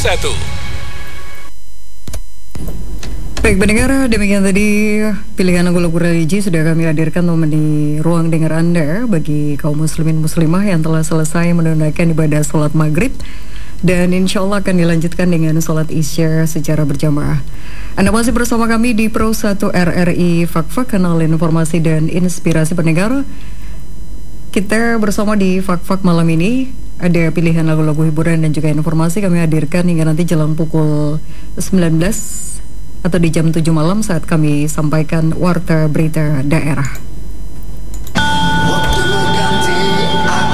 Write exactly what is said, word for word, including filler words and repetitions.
satu. Baik pendengar, demikian tadi pilihan lagu-lagu religi sudah kami hadirkan untuk di ruang dengar Anda bagi kaum muslimin muslimah yang telah selesai menunaikan ibadah sholat maghrib. Dan insya Allah akan dilanjutkan dengan sholat isya secara berjamaah. Anda masih bersama kami di Pro satu R R I Fak-Fak, kanal informasi dan inspirasi pendengar. Kita bersama di Fak-Fak malam ini ada pilihan lagu-lagu hiburan dan juga informasi kami hadirkan hingga nanti jelang pukul sembilan belas atau di jam tujuh malam saat kami sampaikan warta berita daerah.